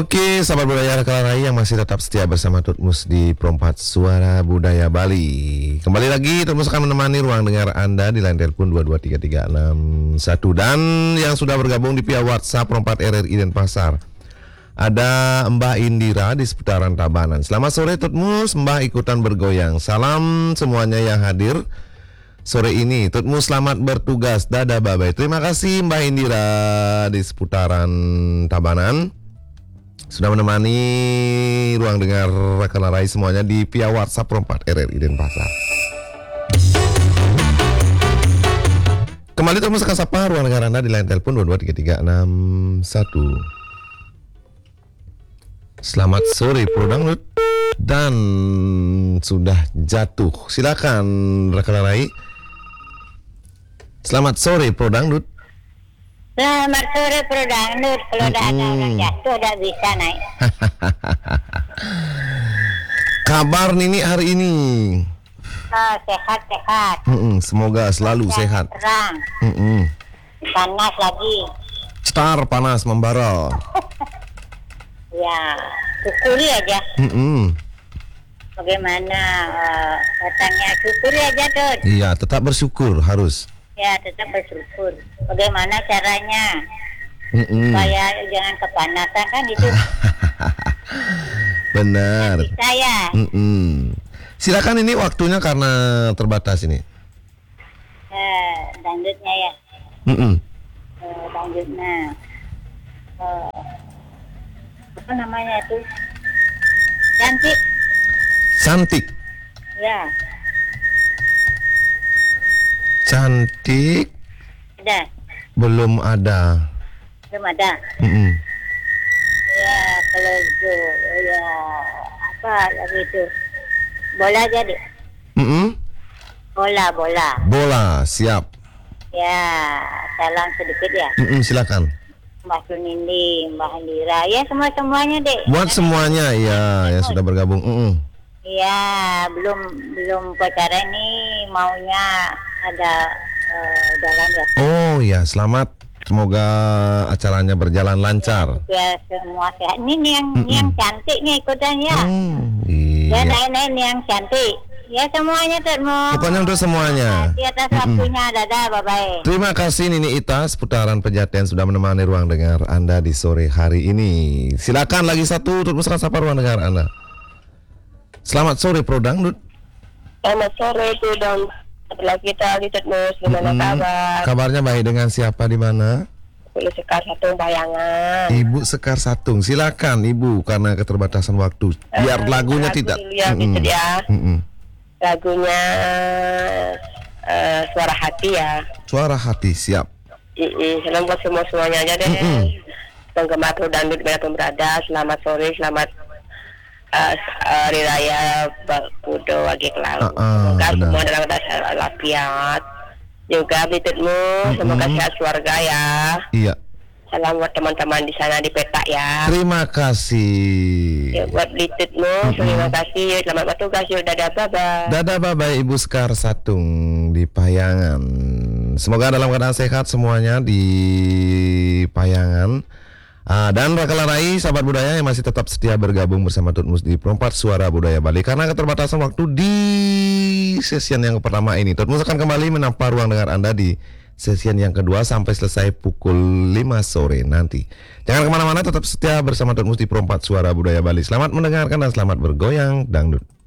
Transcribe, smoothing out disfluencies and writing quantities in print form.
Oke, sahabat budaya Kalarai yang masih tetap setia bersama Tutmus di Perempat Suara Budaya Bali. Kembali lagi, Tutmus akan menemani ruang dengar Anda di line telepon 2233661. Dan yang sudah bergabung di via WhatsApp Perempat RRI Denpasar, ada Mbak Indira di seputaran Tabanan. Selamat sore Tutmus, Mbak ikutan bergoyang. Salam semuanya yang hadir sore ini. Tutmus selamat bertugas. Dadah bye-bye. Terima kasih Mbak Indira di seputaran Tabanan sudah menemani ruang dengar Kalarai semuanya di via WhatsApp Perempat RRI Denpasar. Kembali Tutmus akan sapa ruang dengar Anda di line telepon 2233661. Selamat sore Pro Dangdut. Dan sudah jatuh. Silakan Kalarai. Selamat sore Pro Dangdut. Selamat sore Pro Dangdut. Kalau ada orang jatuh udah bisa naik. Kabar Nini hari ini? Sehat-sehat. Semoga selalu sehat. Terang. Panas lagi. Star panas membara. Ya, syukuri aja. Bagaimana katanya syukuri aja tuh. Iya, tetap bersyukur harus. Ya, tetap bersyukur. Bagaimana caranya? Supaya jangan kepanasan kan itu. Benar. Bisa ya. Silakan, ini waktunya karena terbatas ini. Dangdutnya ya. Dangdutnya. Apa namanya itu? Cantik. Cantik. Ya. Cantik. Ada. Belum ada. Belum ada. Ya, kalau itu ya apa lagi itu? Bola jadi. Bola. Bola, siap. Ya, salam sedikit ya. Silakan. Mbak Sunindi, Mbak Indira, ya semuanya deh. Buat semuanya ya, yang sudah bergabung. Iya, belum pacara ini maunya ada jalan ya. Oh ya, selamat. Semoga acaranya berjalan lancar. Ya, semua sehat. Ini yang cantik nih ikutannya. Iya. Ya, naik yang cantik. Ya semuanya Tutmus. Pokoknya untuk semuanya. Di atas waktunya, dadah, bye-bye. Terima kasih Nini Ita seputaran Pejaten sudah menemani ruang dengar Anda di sore hari ini. Silakan lagi satu Tutmus akan sapa ruang dengar Anda. Selamat sore Pro Dangdut. Selamat sore Pro Dangdut. Setelah kita di Tutmus, gimana kabar? Kabarnya baik, dengan siapa di mana? Ibu Sekar Satung Bayangan. Ibu Sekar Satung, silakan Ibu karena keterbatasan waktu. Biar lagunya tidak. Ya. Lagunya Suara Hati ya. Suara Hati, siap. Salam buat semuanya aja deh. Penggemar Pro Dangdut dimanapun berada, selamat sore, selamat Hari Raya Pudo Wage Kelau. Semoga semua dalam keadaan walafiat. Juga Tutmus, semoga sehat keluarga ya. Iya. Salam buat teman-teman di sana di peta ya. Terima kasih. Ya, buat Tutmus, terima kasih. Selamat bertugas. Dadah bye-bye. Dadah bye-bye Ibu Sekar Satung di Payangan. Semoga dalam keadaan sehat semuanya di Payangan. Dan Kalarai, sahabat budaya yang masih tetap setia bergabung bersama Tutmus di Perempat Suara Budaya Bali. Karena keterbatasan waktu di sesian yang pertama ini, Tutmus akan kembali menampa ruang dengar Anda di sesian yang kedua sampai selesai pukul 5 sore nanti. Jangan kemana-mana, tetap setia bersama Tutmus di Perempat Suara Budaya Bali. Selamat mendengarkan dan selamat bergoyang dangdut.